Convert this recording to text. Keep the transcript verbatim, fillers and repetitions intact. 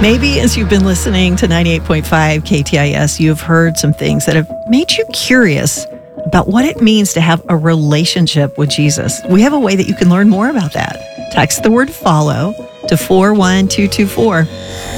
Maybe as you've been listening to ninety-eight point five K T I S, you have heard some things that have made you curious about what it means to have a relationship with Jesus. We have a way that you can learn more about that. Text the word follow to four one two two four.